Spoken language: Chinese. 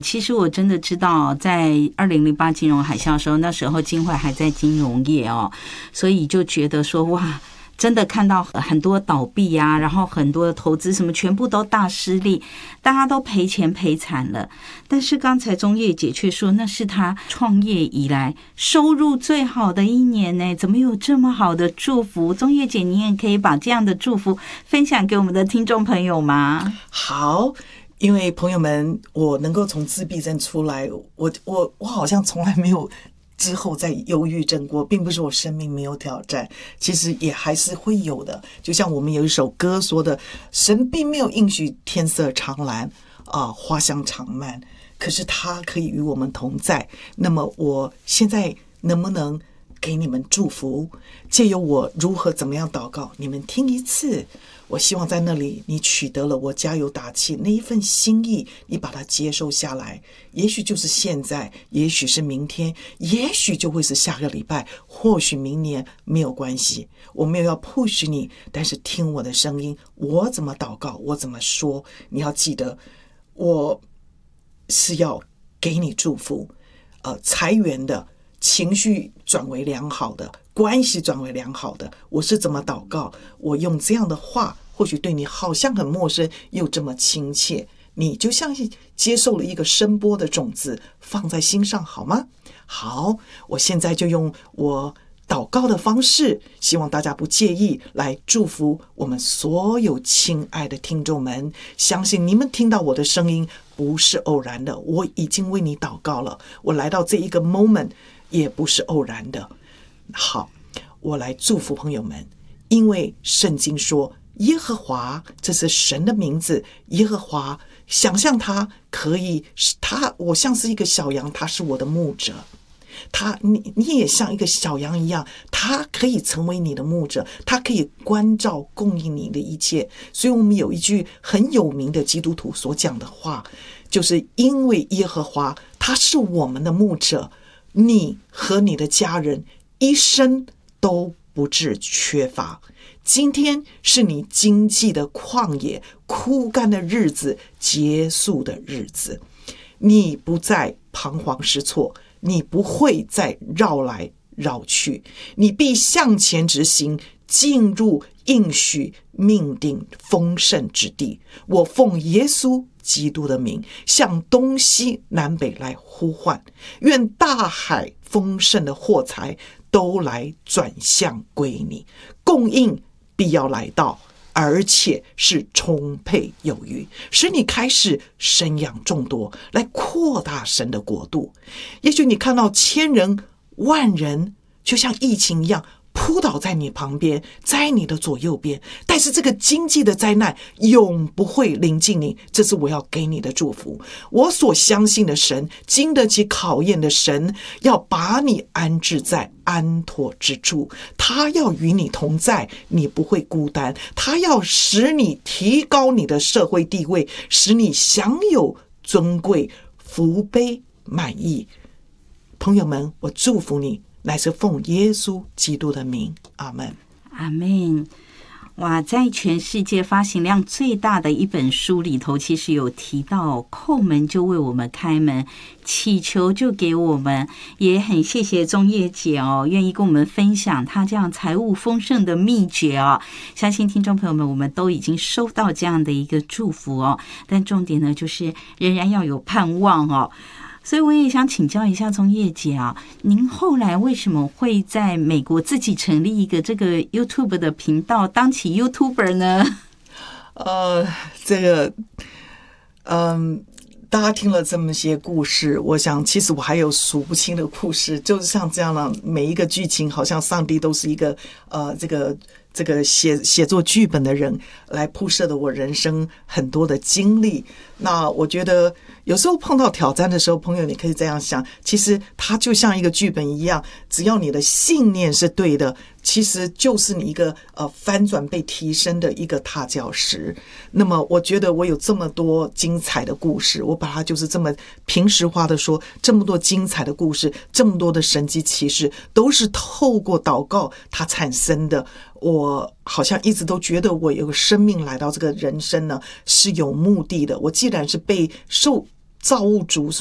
其实我真的知道，在2008金融海啸的时候，那时候金汇还在金融业哦，所以就觉得说哇，真的看到很多倒闭啊，然后很多的投资什么全部都大失利，大家都赔钱赔惨了。但是刚才钟叶姐却说那是她创业以来收入最好的一年呢，怎么有这么好的祝福？钟叶姐，你也可以把这样的祝福分享给我们的听众朋友吗？ 好。因为朋友们，我能够从自闭症出来，我好像从来没有之后再忧郁症过，并不是我生命没有挑战，其实也还是会有的。就像我们有一首歌说的，神并没有应许天色常蓝花香常漫，可是他可以与我们同在。那么我现在能不能给你们祝福，借由我如何怎么样祷告，你们听一次。我希望在那里你取得了我加油打气那一份心意，你把它接受下来，也许就是现在，也许是明天，也许就会是下个礼拜，或许明年，没有关系。我没有要 push 你，但是听我的声音，我怎么祷告，我怎么说，你要记得，我是要给你祝福，裁员的，情绪转为良好的，关系转为良好的，我是怎么祷告，我用这样的话或许对你好像很陌生又这么亲切，你就像接受了一个声波的种子放在心上，好吗？好，我现在就用我祷告的方式，希望大家不介意，来祝福我们所有亲爱的听众们。相信你们听到我的声音不是偶然的，我已经为你祷告了，我来到这一个 moment 也不是偶然的。好，我来祝福朋友们，因为圣经说耶和华，这是神的名字，耶和华，想象他可以，我像是一个小羊，他是我的牧者，你也像一个小羊一样，他可以成为你的牧者，他可以关照供应你的一切。所以我们有一句很有名的基督徒所讲的话，就是因为耶和华他是我们的牧者，你和你的家人一生都不致缺乏。今天是你经济的旷野，枯干的日子结束的日子，你不再彷徨失措，你不会再绕来绕去，你必向前直行，进入应许命定丰盛之地。我奉耶稣基督的名，向东西南北来呼唤，愿大海丰盛的货财都来转向归你，供应必要来到，而且是充沛有余，使你开始生养众多，来扩大神的国度。也许你看到千人万人就像疫情一样扑倒在你旁边，在你的左右边，但是这个经济的灾难永不会临近你，这是我要给你的祝福。我所相信的神，经得起考验的神，要把你安置在安妥之处，他要与你同在，你不会孤单，他要使你提高你的社会地位，使你享有尊贵、福杯满意。朋友们，我祝福你，乃是奉耶稣基督的名，阿们， 阿们。哇，在全世界发行量最大的一本书里头，其实有提到叩门就为我们开门，祈求就给我们。也很谢谢钟叶姐哦，愿意跟我们分享她这样财务丰盛的秘诀哦。相信听众朋友们，我们都已经收到这样的一个祝福哦。但重点呢，就是仍然要有盼望哦。所以我也想请教一下钟叶姐啊，您后来为什么会在美国自己成立一个这个 YouTube 的频道，当起 YouTuber 呢？ 大家听了这么些故事，我想其实我还有数不清的故事，就是像这样的每一个剧情，好像上帝都是一个这个写作剧本的人来铺设的我人生很多的经历。那我觉得有时候碰到挑战的时候，朋友你可以这样想，其实它就像一个剧本一样，只要你的信念是对的，其实就是你一个翻转被提升的一个踏脚石。那么我觉得我有这么多精彩的故事，我把它就是这么平实化的说，这么多精彩的故事，这么多的神迹奇事，都是透过祷告它产生的。我好像一直都觉得我有个生命来到这个人生呢是有目的的，我既然是被受造物主